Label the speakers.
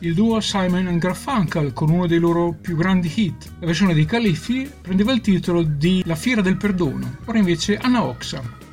Speaker 1: il duo Simon and Garfunkel con uno dei loro più grandi hit. La versione dei Califfi prendeva il titolo di La fiera del perdono, ora invece Anna Oxa.